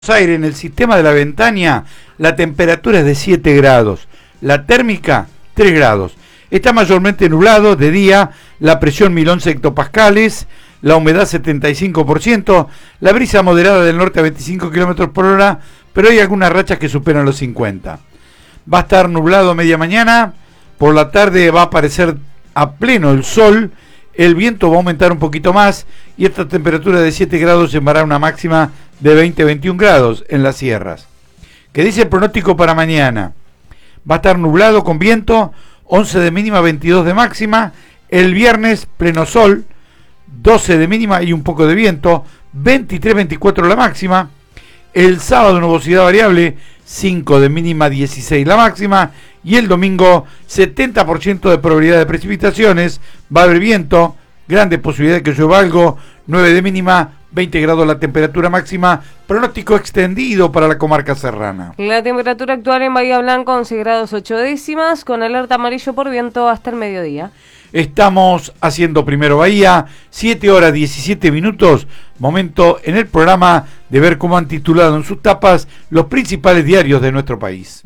Aires, en el sistema de la Ventaña, la temperatura es de 7 grados, la térmica 3 grados. Está mayormente nublado de día, la presión 1011 hectopascales, la humedad 75%, la brisa moderada del norte a 25 km por hora, pero hay algunas rachas que superan los 50. Va a estar nublado a media mañana, por la tarde va a aparecer a pleno el sol, el viento va a aumentar un poquito más y esta temperatura de 7 grados llevará una máxima de 20-21 grados en las sierras. ¿Qué dice el pronóstico para mañana? Va a estar nublado con viento, 11 de mínima, 22 de máxima. El viernes pleno sol, 12 de mínima y un poco de viento, 23-24 la máxima. El sábado nubosidad variable, 5 de mínima, 16 la máxima. Y el domingo 70% de probabilidad de precipitaciones, va a haber viento, grande posibilidad de que llueva algo, 9 de mínima, 20 grados la temperatura máxima, pronóstico extendido para la comarca serrana. La temperatura actual en Bahía Blanca 11 grados 8 décimas, con alerta amarillo por viento hasta el mediodía. Estamos haciendo Primero Bahía, 7 horas 17 minutos, momento en el programa de ver cómo han titulado en sus tapas los principales diarios de nuestro país.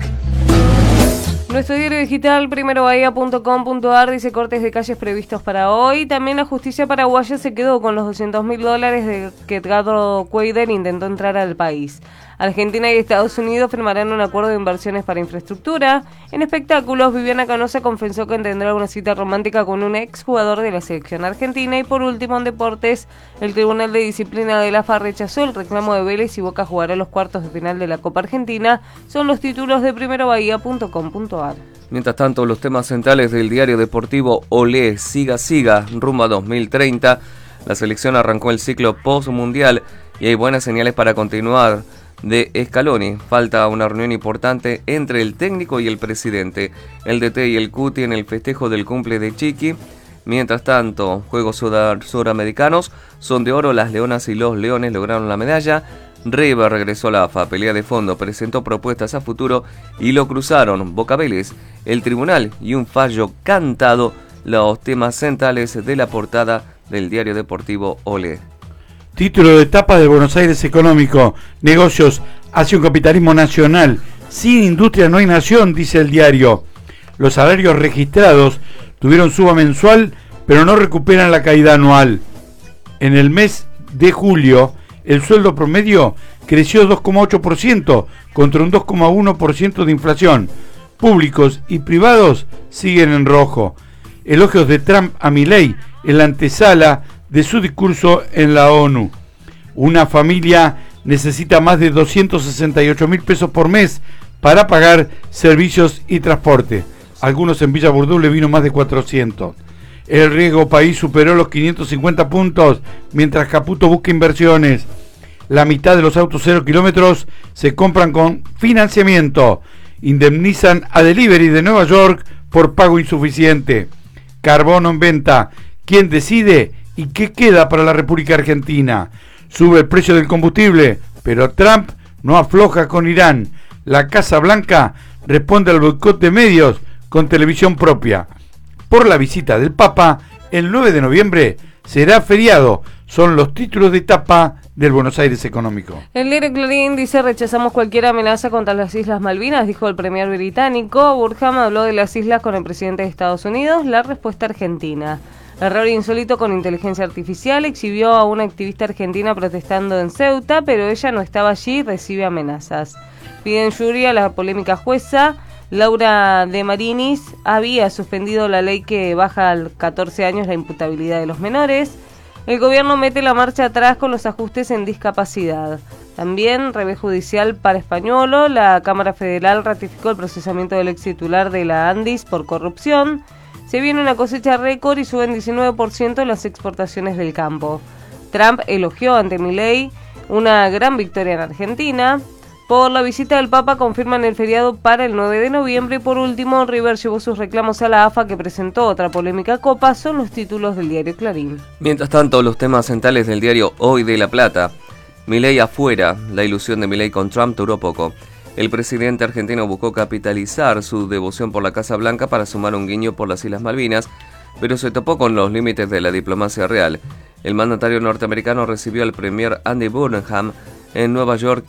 Nuestro diario digital, primerobahía.com.ar, dice cortes de calles previstos para hoy. También la justicia paraguaya se quedó con los $200.000 de que Edgardo Cuader intentó entrar al país. Argentina y Estados Unidos firmarán un acuerdo de inversiones para infraestructura. En espectáculos, Viviana Canosa confesó que tendrá una cita romántica con un exjugador de la selección argentina. Y por último, en deportes, el Tribunal de Disciplina de la AFA rechazó el reclamo de Vélez y Boca jugará los cuartos de final de la Copa Argentina. Son los títulos de primerobahía.com.ar. Mientras tanto, los temas centrales del diario deportivo Olé, siga, rumbo a 2030. La selección arrancó el ciclo post-mundial y hay buenas señales para continuar de Scaloni. Falta una reunión importante entre el técnico y el presidente, el DT y el Cuti en el festejo del cumple de Chiqui. Mientras tanto, Juegos Suramericanos son de oro, las leonas y los leones lograron la medalla. River regresó a la AFA, pelea de fondo, presentó propuestas a futuro y lo cruzaron Boca Vélez, el tribunal y un fallo cantado, los temas centrales de la portada del diario deportivo Olé. Título de etapa de Buenos Aires Económico, negocios hacia un capitalismo nacional. Sin industria no hay nación, dice el diario. Los salarios registrados tuvieron suba mensual, pero no recuperan la caída anual. En el mes de julio, el sueldo promedio creció 2,8% contra un 2,1% de inflación. Públicos y privados siguen en rojo. Elogios de Trump a Milei en la antesala de su discurso en la ONU. Una familia necesita más de 268.000 pesos por mes para pagar servicios y transporte. Algunos en Villa Burdú le vino más de 400. El riesgo país superó los 550 puntos, mientras Caputo busca inversiones. La mitad de los autos 0 kilómetros se compran con financiamiento. Indemnizan a Delivery de Nueva York por pago insuficiente. Carbono en venta. ¿Quién decide? ¿Y qué queda para la República Argentina? Sube el precio del combustible, pero Trump no afloja con Irán. La Casa Blanca responde al boicot de medios con televisión propia. Por la visita del Papa, el 9 de noviembre será feriado. Son los títulos de etapa del Buenos Aires Económico. El diario Clarín dice: rechazamos cualquier amenaza contra las Islas Malvinas, dijo el premier británico. Burham habló de las islas con el presidente de Estados Unidos. La respuesta argentina. Error insólito con inteligencia artificial, exhibió a una activista argentina protestando en Ceuta, pero ella no estaba allí y recibe amenazas. Piden jury a la polémica jueza. Laura de Marinis había suspendido la ley que baja a 14 años la imputabilidad de los menores. El gobierno mete la marcha atrás con los ajustes en discapacidad. También revés judicial para Españolo. La Cámara Federal ratificó el procesamiento del ex titular de la Andis por corrupción. Se viene una cosecha récord y suben 19% las exportaciones del campo. Trump elogió ante Milei una gran victoria en Argentina. Por la visita del Papa confirman el feriado para el 9 de noviembre. Y por último, River llevó sus reclamos a la AFA, que presentó otra polémica copa. Son los títulos del diario Clarín. Mientras tanto, los temas centrales del diario Hoy de La Plata. Milei afuera. La ilusión de Milei con Trump duró poco. El presidente argentino buscó capitalizar su devoción por la Casa Blanca para sumar un guiño por las Islas Malvinas, pero se topó con los límites de la diplomacia real. El mandatario norteamericano recibió al premier Andy Burnham en Nueva York